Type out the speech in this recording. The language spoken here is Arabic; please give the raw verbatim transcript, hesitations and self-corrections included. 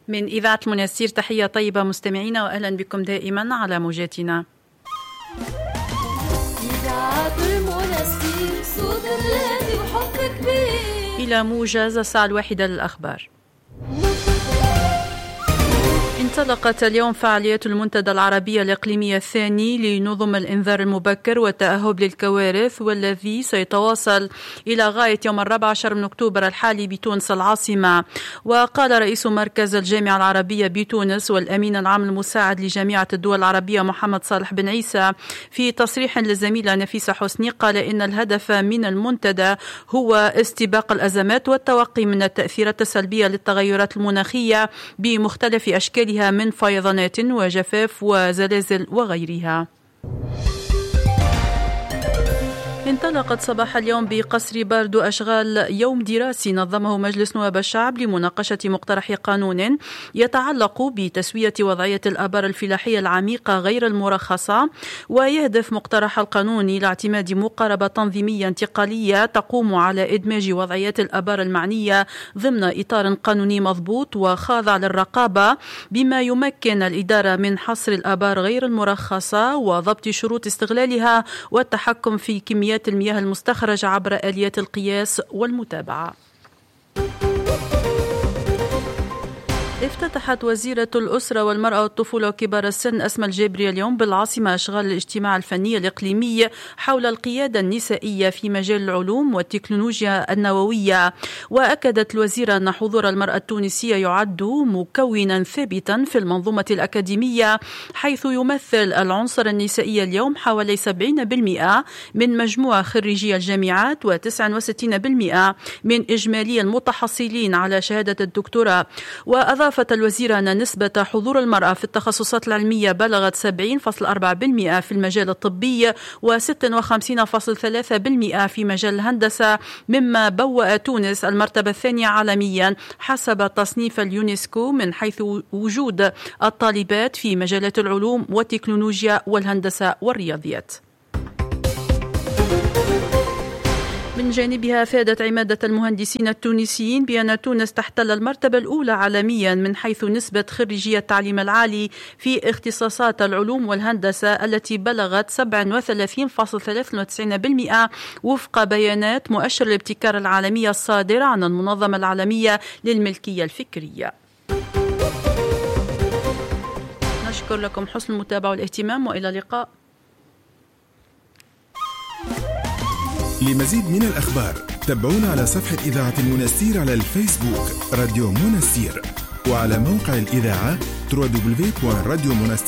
من إذاعة المنستير تحية طيبة مستمعينا، وأهلا بكم دائما على موجاتنا. إذاعة المنستير صوت الذي وحب كبير. إلى موجز الساعة الواحدة للأخبار. انطلقت اليوم فعاليات المنتدى العربي الإقليمي الثاني لنظم الإنذار المبكر والتأهب للكوارث، والذي سيتواصل إلى غاية يوم الرابع عشر من أكتوبر الحالي بتونس العاصمة. وقال رئيس مركز الجامعة العربية بتونس والأمين العام المساعد لجامعة الدول العربية محمد صالح بن عيسى في تصريح للزميلة نفيسة حسني، قال إن الهدف من المنتدى هو استباق الأزمات والتوقي من التأثيرات السلبية للتغيرات المناخية بمختلف أشكالها من فيضانات وجفاف وزلازل وغيرها. انطلقت صباح اليوم بقصر باردو أشغال يوم دراسي نظمه مجلس نواب الشعب لمناقشة مقترح قانون يتعلق بتسوية وضعية الآبار الفلاحية العميقة غير المرخصة، ويهدف مقترح القانون إلى اعتماد مقاربة تنظيمية انتقالية تقوم على إدماج وضعيات الآبار المعنية ضمن إطار قانوني مضبوط وخاضع للرقابة، بما يمكن الإدارة من حصر الآبار غير المرخصة وضبط شروط استغلالها والتحكم في كميات المياه المستخرجة عبر آليات القياس والمتابعة. افتتحت وزيرة الأسرة والمرأة والطفولة وكبار السن أسماء الجابري اليوم بالعاصمة أشغال الاجتماع الفني الإقليمي حول القيادة النسائية في مجال العلوم والتكنولوجيا النووية. وأكدت الوزيرة أن حضور المرأة التونسية يعد مكونا ثابتا في المنظومة الأكاديمية، حيث يمثل العنصر النسائي اليوم حوالي سبعين بالمئة من مجموع خريجي الجامعات وتسعة وستين بالمئة من إجمالي المتحصلين على شهادة الدكتوراه. وأضاف الوزيرة أن نسبة حضور المرأة في التخصصات العلمية بلغت سبعين فاصلة أربعة بالمئة في المجال الطبي وستة وخمسين فاصلة ثلاثة بالمئة في مجال الهندسة، مما بوأ تونس المرتبة الثانية عالميا حسب تصنيف اليونسكو من حيث وجود الطالبات في مجالات العلوم والتكنولوجيا والهندسة والرياضيات. من جانبها أفادت عمادة المهندسين التونسيين بأن تونس تحتل المرتبة الأولى عالميا من حيث نسبة خريجي التعليم العالي في اختصاصات العلوم والهندسة التي بلغت سبعة وثلاثين فاصلة ثلاثة وتسعين بالمئة وفق بيانات مؤشر الابتكار العالمي الصادر عن المنظمة العالمية للملكية الفكرية. نشكر لكم حسن المتابعة والاهتمام، وإلى اللقاء. لمزيد من الأخبار تابعونا على صفحة إذاعة المنستير على الفيسبوك راديو منستير، وعلى موقع الإذاعة دبليو دبليو دبليو دوت راديو منستير